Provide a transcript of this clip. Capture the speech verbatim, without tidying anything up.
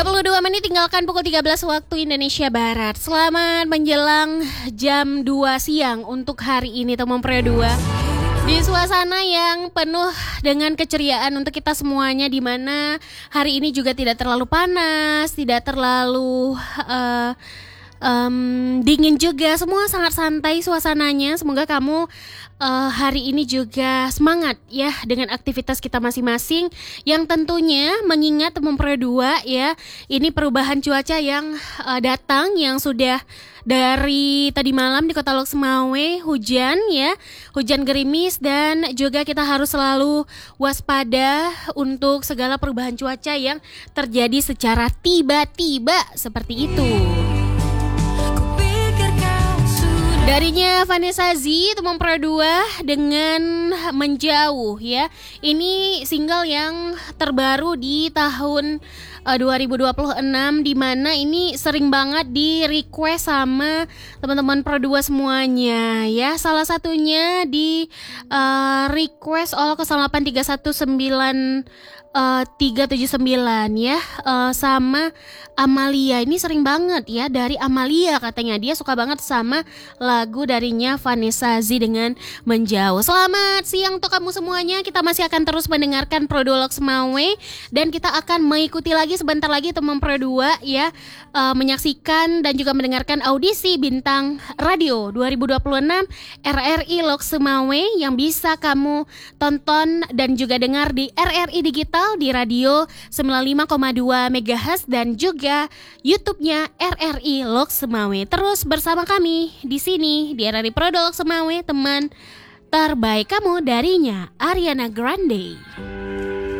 tiga puluh dua menit tinggalkan pukul tiga belas waktu Indonesia Barat. Selamat menjelang jam dua siang untuk hari ini teman Pro dua. Di suasana yang penuh dengan keceriaan untuk kita semuanya, di mana hari ini juga tidak terlalu panas, tidak terlalu uh, um, dingin juga, semua sangat santai suasananya. Semoga kamu uh, hari ini juga semangat ya dengan aktivitas kita masing-masing, yang tentunya mengingat teman Pro dua ya, ini perubahan cuaca yang uh, datang, yang sudah dari tadi malam di Kota Lok Sumawe hujan ya, hujan gerimis, dan juga kita harus selalu waspada untuk segala perubahan cuaca yang terjadi secara tiba-tiba seperti itu. Darinya Vanessa Z, teman Pro dua dengan Menjauh ya. Ini single yang terbaru di tahun uh, dua ribu dua puluh enam, di mana ini sering banget di request sama teman-teman Pro dua semuanya ya. Salah satunya di uh, request all ke delapan tiga satu sembilan Uh, tiga tujuh sembilan ya, uh, sama Amalia. Ini sering banget ya dari Amalia, katanya dia suka banget sama lagu darinya Vanessa Z dengan Menjauh. Selamat siang untuk kamu semuanya. Kita masih akan terus mendengarkan Pro dua Lok Sumawe, dan kita akan mengikuti lagi sebentar lagi teman Pro dua ya, uh, menyaksikan dan juga mendengarkan audisi bintang radio dua ribu dua puluh enam R R I Lok Sumawe, yang bisa kamu tonton dan juga dengar di R R I Digital di radio sembilan puluh lima koma dua megahertz dan juga YouTube-nya R R I Lok Sumawe. Terus bersama kami di sini di R R I Pro dua Lok Sumawe, teman terbaik kamu darinya Ariana Grande.